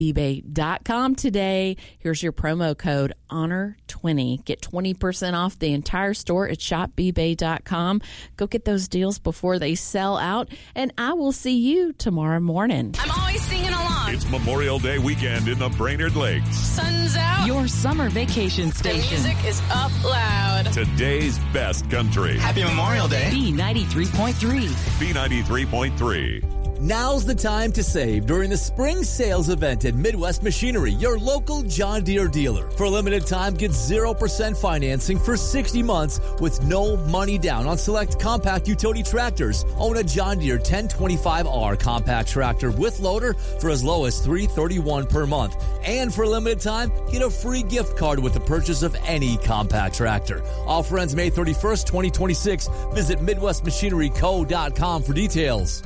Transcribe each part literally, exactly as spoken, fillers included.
ebay dot com today. Here's your promo code honor twenty. Get twenty percent off the entire store at shop ebay dot com. Go get those deals before they sell out, and I will see you tomorrow morning. I'm always singing along. It's Memorial Day weekend in the Brainerd Lakes. Sun's out. Your summer vacation station. The music is up loud. Today's best country. Happy Memorial Day. B ninety-three point three. B ninety-three point three. Now's the time to save during the spring sales event at Midwest Machinery, your local John Deere dealer. For a limited time, get zero percent financing for sixty months with no money down on select compact utility tractors. Own a John Deere ten twenty-five R compact tractor with loader for as low as three hundred thirty-one dollars per month. And for a limited time, get a free gift card with the purchase of any compact tractor. Offer ends May thirty-first, twenty twenty-six. Visit midwest machinery co dot com for details.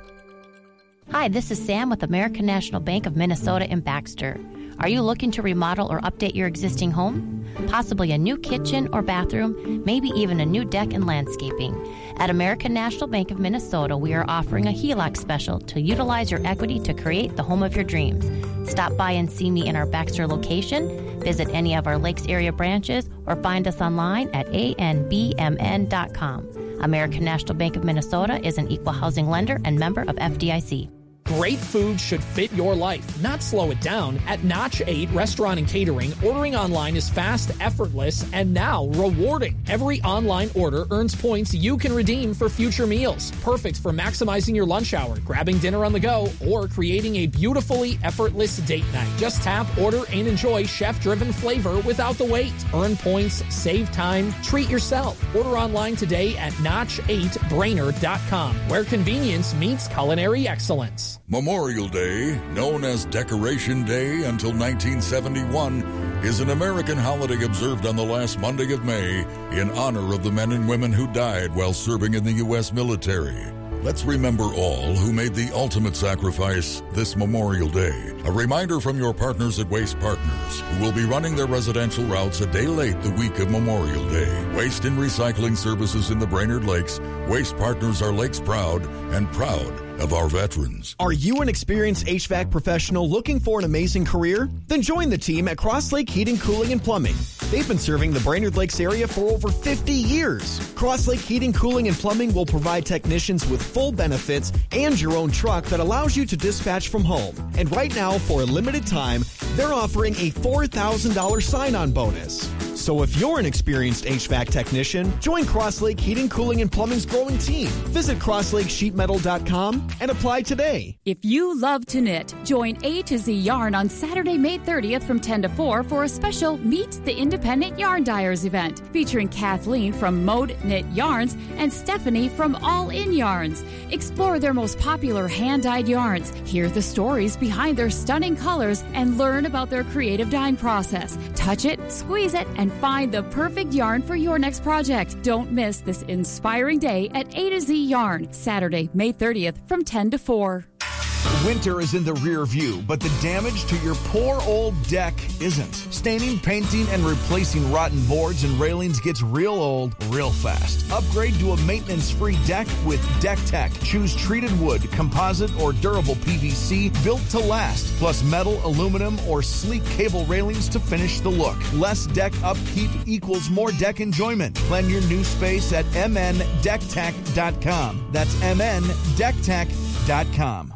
Hi, this is Sam with American National Bank of Minnesota in Baxter. Are you looking to remodel or update your existing home? Possibly a new kitchen or bathroom, maybe even a new deck and landscaping. At American National Bank of Minnesota, we are offering a H E L O C special to utilize your equity to create the home of your dreams. Stop by and see me in our Baxter location, visit any of our Lakes area branches, or find us online at a n b m n dot com. American National Bank of Minnesota is an equal housing lender and member of F D I C. Great food should fit your life, not slow it down. At Notch eight Restaurant and Catering, ordering online is fast, effortless, and now rewarding. Every online order earns points you can redeem for future meals. Perfect for maximizing your lunch hour, grabbing dinner on the go, or creating a beautifully effortless date night. Just tap, order, and enjoy chef-driven flavor without the wait. Earn points, save time, treat yourself. Order online today at notch eight brainerd dot com, where convenience meets culinary excellence. Memorial Day, known as Decoration Day until nineteen seventy-one, is an American holiday observed on the last Monday of May in honor of the men and women who died while serving in the U S military. Let's remember all who made the ultimate sacrifice this Memorial Day. A reminder from your partners at Waste Partners, who will be running their residential routes a day late the week of Memorial Day. Waste and recycling services in the Brainerd Lakes. Waste Partners are Lakes proud and proud of our veterans. Are you an experienced H V A C professional looking for an amazing career? Then join the team at Cross Lake Heating, Cooling, and Plumbing. They've been serving the Brainerd Lakes area for over fifty years. Cross Lake Heating, Cooling, and Plumbing will provide technicians with full benefits and your own truck that allows you to dispatch from home. And right now, for a limited time, they're offering a four thousand dollars sign-on bonus. So if you're an experienced H V A C technician, join Cross Lake Heating, Cooling, and Plumbing's growing team. Visit cross lake sheet metal dot com and apply today. If you love to knit, join A to Z Yarn on Saturday, May thirtieth from ten to four for a special Meet the Independent Yarn Dyers event featuring Kathleen from Mode Knit Yarns and Stephanie from All In Yarns. Explore their most popular hand-dyed yarns, hear the stories behind their stunning colors, and learn about their creative dyeing process. Touch it, squeeze it, and find the perfect yarn for your next project. Don't miss this inspiring day at A to Z Yarn, Saturday, May thirtieth from ten to four. Winter is in the rear view, but the damage to your poor old deck isn't. Staining, painting, and replacing rotten boards and railings gets real old real fast. Upgrade to a maintenance-free deck with Deck Tech. Choose treated wood, composite, or durable P V C built to last, plus metal, aluminum, or sleek cable railings to finish the look. Less deck upkeep equals more deck enjoyment. Plan your new space at m n deck tech dot com. That's m n deck tech dot com.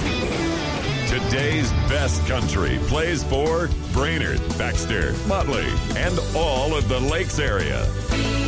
Today's best country plays for Brainerd, Baxter, Motley, and all of the Lakes area.